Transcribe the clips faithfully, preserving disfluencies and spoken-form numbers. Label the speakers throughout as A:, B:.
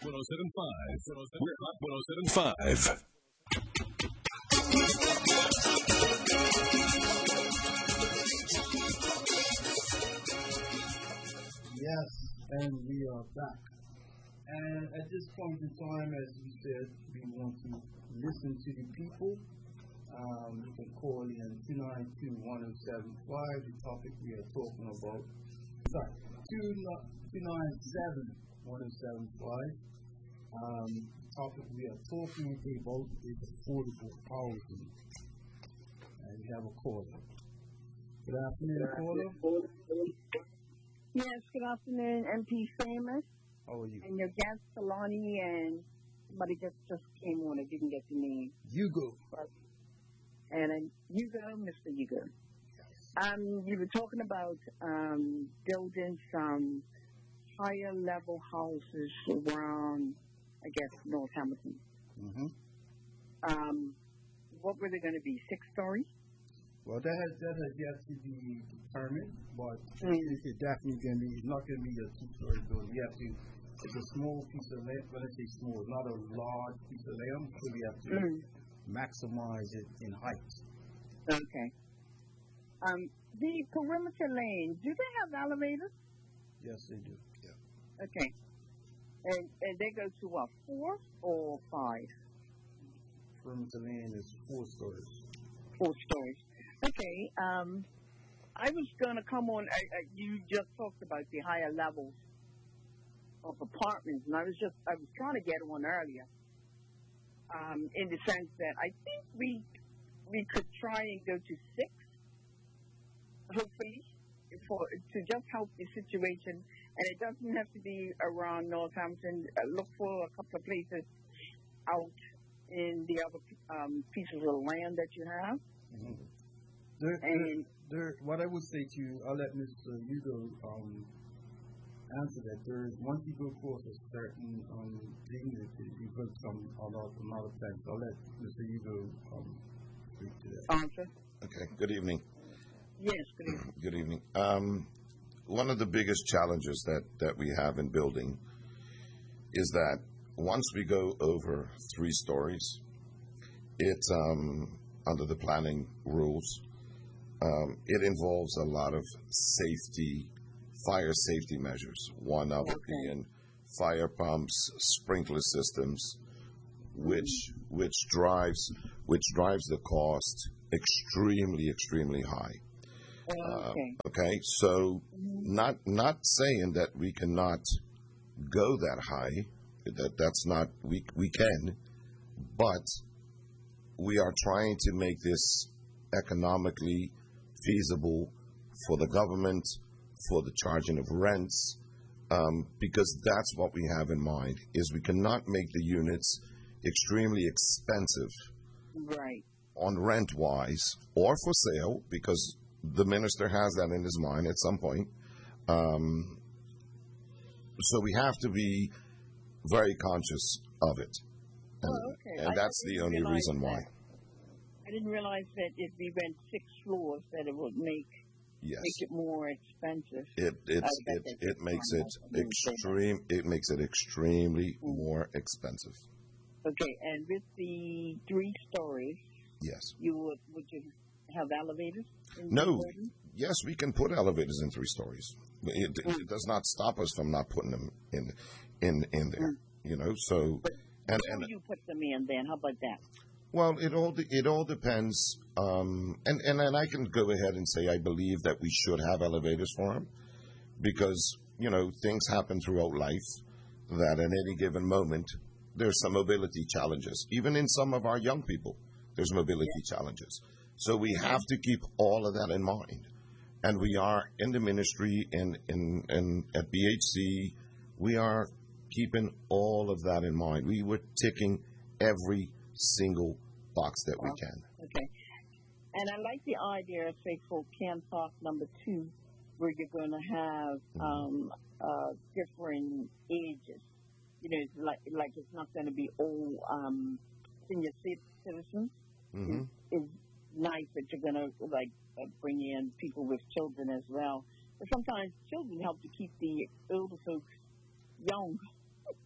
A: oh seven point five. We're Hot one oh seven point five.
B: Yes, and we are back. And at this point in time, as we said, we want to listen to the people. Um, you can call in two nine two, one oh seven five, the topic we are talking about. Sorry, two nine seven, one oh seven five. Um, the topic we are talking about is affordable housing. And we have a caller. Good afternoon, caller.
C: Yes, good afternoon, M P Famous.
B: How are you?
C: And your guest, Kalani, and somebody just, just came on. I didn't get the name.
B: Hugo.
C: But, and uh, Hugo, Mister Hugo. Um, you were talking about um, building some higher level houses around, I guess, Northampton.
B: Mm-hmm.
C: Um, what were they going to be? Six stories?
B: Well, that has, that has yet to be determined, but
C: mm.
B: it's definitely going to be, it's not going to be a two-story building. You have to, it's a small piece of land. When I say small, it's not a large piece of land, so we have to mm. maximize it in height.
C: Okay. Um, the perimeter lanes, do they have elevators?
B: Yes, they do. Yeah.
C: Okay. And, and they go to what, four or five?
B: Perimeter lane is four stories.
C: Four stories. Okay. Um, I was going to come on. I, I, you just talked about the higher levels of apartments, and I was just I was trying to get one earlier. Um, in the sense that I think we we could try and go to six, hopefully, for to just help the situation. And it doesn't have to be around Northampton. Uh, look for a couple of places out in the other um, pieces of land that you have.
B: Mm-hmm. There, and there, there, what I would say to you, I'll let Mister Hugo um, answer that. There is, once you go across a certain um, thing, you've got some other, another plans. I'll let Mister Hugo um, speak to that.
C: Answer.
D: Okay, good evening.
C: Yes, good evening.
D: Good evening. Um, one of the biggest challenges that, that we have in building is that once we go over three stories, it, um, under the planning rules, um, it involves a lot of safety, fire safety measures. One of it being fire pumps, sprinkler systems, which which drives which drives the cost extremely, extremely high.
C: Uh, okay.
D: Uh, okay, so not not saying that we cannot go that high. That that's not we we can, but we are trying to make this economically feasible for the government, for the charging of rents, um, because that's what we have in mind. Is we cannot make the units extremely expensive,
C: right,
D: on rent wise or for sale, because the minister has that in his mind at some point. Um, so we have to be very conscious of it. And,
C: oh, okay.
D: and that's the only reason why.
C: That. I didn't realize that if we went six floors that it would make,
D: yes.
C: make it more expensive.
D: It it's, it, it, it makes it extreme it makes it extremely mm. more expensive.
C: Okay, and with the three stories,
D: yes.
C: You would would you have elevators? In
D: no. Yes, we can put elevators in three stories. It, mm. it does not stop us from not putting them in in in there. Mm. You know, so
C: but
D: and
C: and you put them in then. How about that?
D: Well, it all it all depends, um, and and then I can go ahead and say I believe that we should have elevators for them, because you know things happen throughout life that at any given moment there's some mobility challenges. Even in some of our young people, there's mobility yeah. challenges. So we have to keep all of that in mind, and we are in the ministry and in, in, in at B H C, we are keeping all of that in mind. We were ticking every single box that we can.
C: Okay. And I like the idea, say, for Camp Park number two, where you're going to have mm-hmm. um, uh, different ages. You know, it's like like it's not going to be all um, senior citizens.
D: Mm-hmm.
C: It's, it's nice that you're going to like uh, bring in people with children as well. But sometimes children help to keep the older folks young.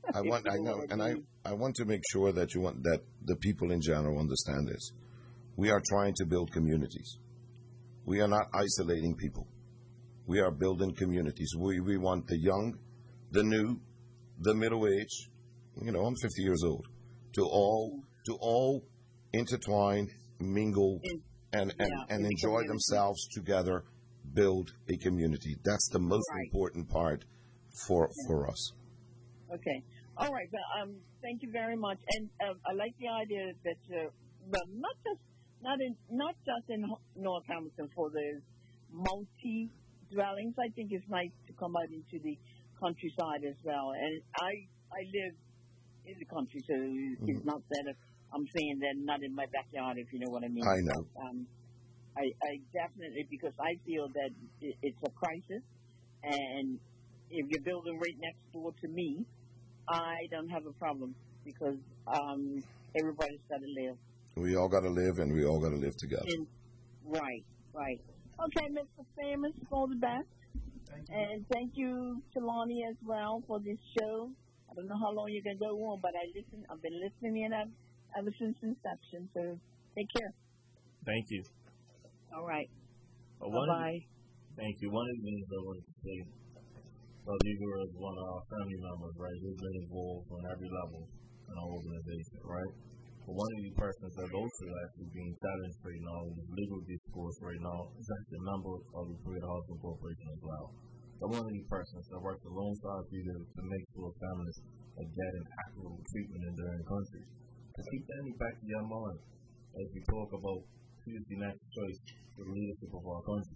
D: I want, I know, and I, I want to make sure that you want that the people in general understand this. We are trying to build communities. We are not isolating people. We are building communities. We we want the young, the new, the middle age. You know, I'm fifty years old. To all to all intertwine, mingle, and and,
C: yeah,
D: and enjoy
C: community.
D: themselves together. Build a community. That's the most
C: Right.
D: important part for for us.
C: Okay. All right. Well, um, thank you very much. And uh, I like the idea that, uh, well, not just not in not just in Ho- North Hamilton for the multi dwellings. I think it's nice to come out into the countryside as well. And I I live in the country, so
D: Mm-hmm.
C: it's not that I'm saying that not in my backyard, if you know what I mean.
D: I know.
C: Um, I, I definitely, because I feel that it, it's a crisis, and if you're building right next door to me, I don't have a problem because um, everybody's got to live.
D: We all got to live, and we all got to live together.
C: And, right, right. Okay, Mister Famous, all the best.
B: Thank you.
C: And thank you to Lonnie as well for this show. I don't know how long you're going to go on, but I listen. I've been listening in ever, ever since inception, so take care.
E: Thank you.
C: All right.
E: Uh, one of the-
C: Bye-bye.
E: Thank you. One of the things I wanted to say, well, Igor is one of our family members, right? He's been involved on every level in our organization, right? But one of the persons that's also actually being challenged right now in this legal discourse right now is actually a member of the Creative Housing Corporation as well. So one of the persons that works alongside you to, to make sure families are getting equitable treatment in their own country. To keep that in the back of your mind as we talk about who's the next choice for the leadership of our country.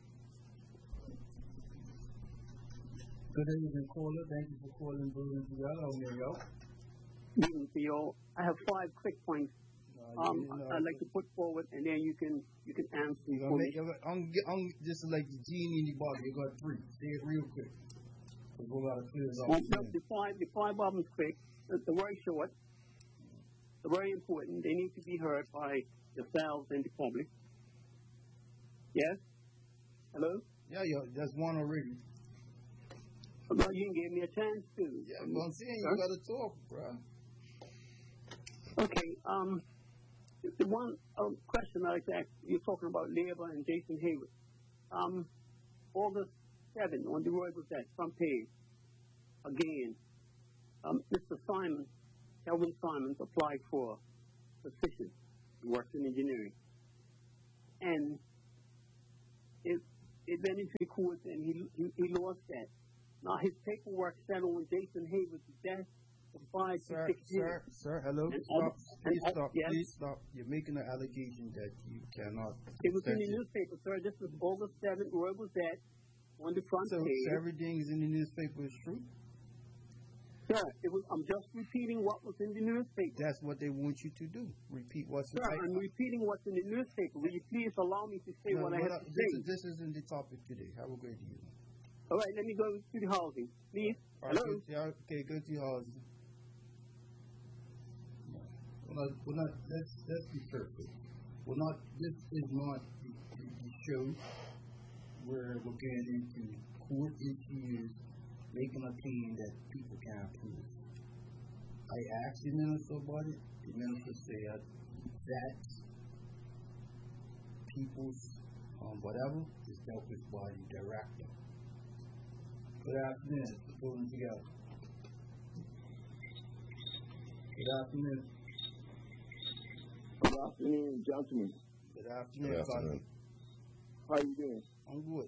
B: Good evening, caller. Thank you for calling Building Together. I'm Mario.
F: Evening, Theo. I have five quick points
B: Uh,
F: um,
B: you know,
F: I'd like to put forward, and then you can you can answer
B: you
F: for
B: gonna
F: me.
B: make, you're gonna- I'm, get- I'm just like the genie in the bottle. You got three. Say it real quick. We're going to clear this
F: Well,
B: up.
F: the, the five the five of them is quick. They're they're very short. They're very important. They need to be heard by yourselves and the public. Yes. Hello.
B: Yeah, yeah, that's one already.
F: Well, you can give me a chance to.
B: Yeah, but I'm saying you
F: Huh?
B: got to talk, bro.
F: Okay. Um, the one um, question I like to ask, you're talking about labor and Jason Hayward. Um, August seventh on the Royal Gazette front page. Again, um, Mister Simon, Kelvin Simons applied for a position in works in engineering, and it it went into the court and he he, he lost that. Now his paperwork said on Jason Hayward's death of five to
B: Sir,
F: six
B: sir,
F: years.
B: sir, hello,
F: And
B: stop,
F: other-
B: please
F: and, uh,
B: stop,
F: yes.
B: please stop. You're making an allegation that you cannot.
F: It was in the
B: substantiate.
F: newspaper, sir. This was August seventh. Where was that? On the front
B: So,
F: page.
B: so everything is in the newspaper is true?
F: Sir, it was, I'm just repeating what was in the newspaper.
B: That's what they want you to do. Repeat what's in
F: Sir, I'm repeating what's in the newspaper. Will you please allow me to say
B: No,
F: what I
B: what
F: have
B: I-
F: to
B: this,
F: say?
B: is, this isn't the topic today. Have a great evening.
F: All right, let me go to the housing, please.
B: All right,
F: Hello?
B: go- yeah, okay, go to housing. We're not, we're not, let's, let's be careful. We're not, this is not the, the, the show where we're getting into court issues, making a claim that people can't prove. I asked the minister about it. The minister said that people's um, whatever is dealt with by the director. Good afternoon. We're pulling together. Good afternoon.
G: Good afternoon, gentlemen.
B: Good afternoon.
D: Good afternoon.
G: How you doing?
B: I'm good.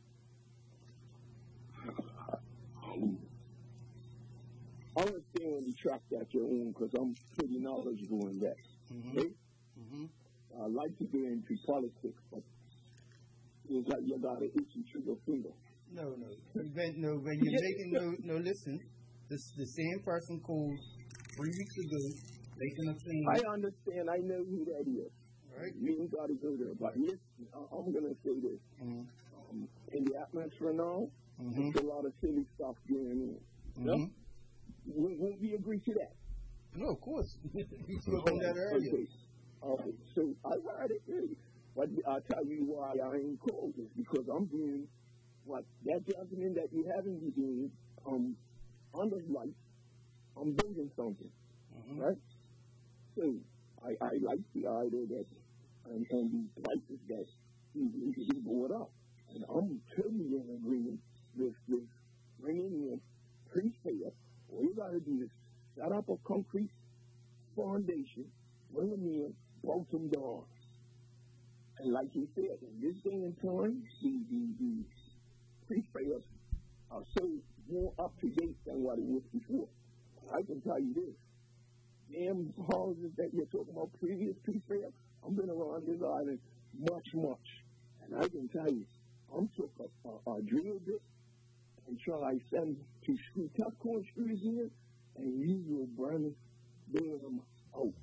G: I want to stay on the track that you're on because I'm pretty knowledgeable in that.
B: Mm-hmm.
G: Okay?
B: Mm-hmm.
G: I like to get into politics, but it's like you got an itchy trigger finger.
B: No, no. When, no, when you're making no, no. Listen, this the same person called three weeks ago making a claim.
G: I understand. I know who that is.
B: Right?
G: You ain't got to go there. But listen, I- I'm going to say this.
B: Mm-hmm.
G: Um, in the atmosphere now,
B: Mm-hmm.
G: there's a lot of silly stuff going on.
B: Mm-hmm.
G: Won't, won't we agree to that?
B: No, of course. We spoke on that earlier.
G: Okay. All right. So I heard it earlier. But I'll tell you why I ain't called this because I'm doing what that gentleman that you haven't been doing um, on the light I'm building something,
B: Mm-hmm.
G: right? So I, I like the idea that and, and the prices that he, he he brought up, and I'm totally in agreement with with bringing in pre-sale. All you got to do is set up a concrete foundation, bring them in, bolt them down. And like you said, in this day and time, the, the, the pre-sales are so more up to date than what it was before. I can tell you this. Damn houses that you're talking about, previous pre-sales, I've been around this island much, much. And I can tell you, I'm took a, a, a drill bit and try to send to screw tough corn screws in, and you will burn them out.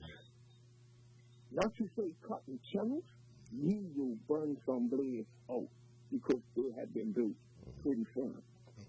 G: Not to say cutting channels, you will burn some blades out because they have been built pretty firm.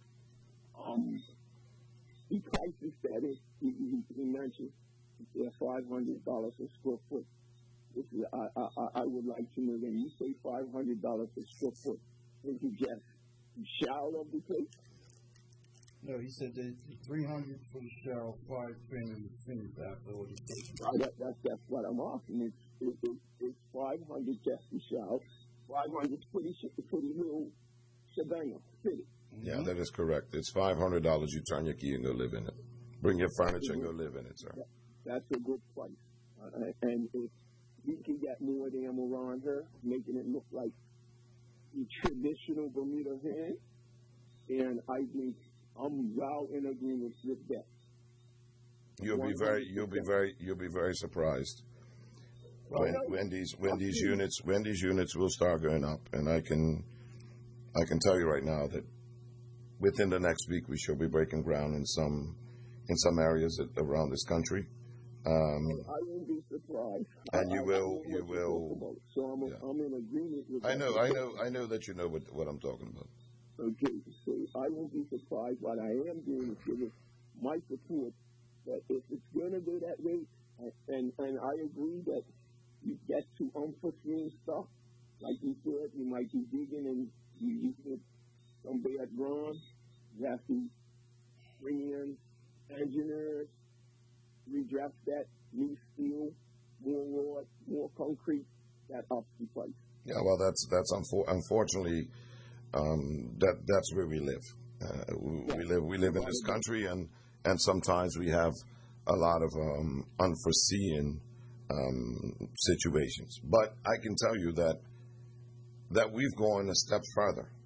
G: Um, the prices that is, he, he, he mentioned, they're five hundred dollars a square foot. This is, I, I, I would like to know when you say five hundred dollars a square foot, is it just the shell of the place?
B: No, he said that three hundred for the shell, five fingers finish after all the things.
G: Uh, that, that's, that's what I'm asking. It's, it, it, it's five hundred just the shell, five hundred for the, for the little shebang, city.
D: Yeah, that is correct. It's five hundred dollars. You turn your key and go live in it. Bring your furniture and go live in it, sir.
G: That's a good price. Uh, and if you can get more of them around her, making it look like the traditional Bermuda hand, and I think I'm well in agreement with that.
D: You'll be very, you'll be very, you'll be very surprised when, when these when these units when these units will start going up. And I can I can tell you right now that within the next week we shall be breaking ground in some in some areas around this country. Um,
G: I won't be surprised.
D: And you
G: I,
D: will,
G: I
D: you will.
G: So I'm,
D: Yeah.
G: I'm in agreement with
D: I
G: that.
D: know, I know, I know that you know what, what I'm talking about.
G: Okay, so I won't be surprised. What I am doing is giving my support that if it's going to go that way, and, and, and I agree that you get to unforeseen stuff, like you said, you might be digging and you, you get some bad ground, you have to bring in engineers, redress that, new steel, more rod, more concrete, that ups the price.
D: Yeah, well, that's that's unfor- unfortunately um, that that's where we live. Uh, we, we live we live in this country, and and sometimes we have a lot of um, unforeseen um, situations. But I can tell you that that we've gone a step further.